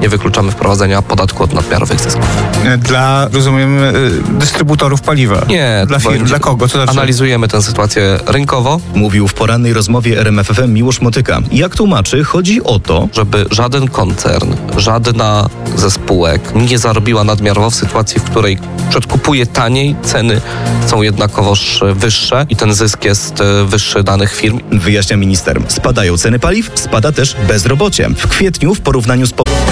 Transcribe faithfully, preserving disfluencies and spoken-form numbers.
nie wykluczamy wprowadzenia podatku od nadmiarowych zysków. Dla, rozumiem, dystrybutorów paliwa. Nie. Dla firm, dla kogo? Co znaczy? Analizujemy tę sytuację rynkowo. Mówił w porannej rozmowie R M F F M Miłosz Motyka. Jak tłumaczy, chodzi o to, żeby żaden koncern, żadna ze spółek nie zarobiła nadmiarowo w sytuacji, w której przedkupuje taniej, ceny są jednakowoż wyższe i ten zysk jest wyższy danych firm. Wyjaśnia minister. Spadają ceny paliw, spada też bezrobocie. W kwietniu w porównaniu z...